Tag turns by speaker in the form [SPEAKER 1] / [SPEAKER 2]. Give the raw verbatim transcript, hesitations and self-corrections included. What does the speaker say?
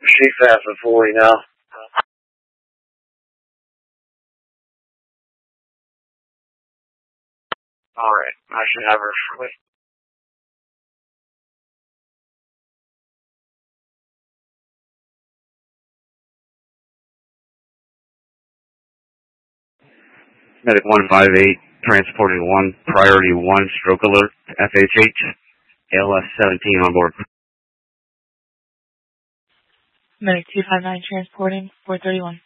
[SPEAKER 1] She fast at forty now. Alright, I should have her shortly. Medic one five eight, transporting one, priority one, stroke alert, F H H, A L S seventeen on board.
[SPEAKER 2] Medic two five nine, transporting four thirty-one.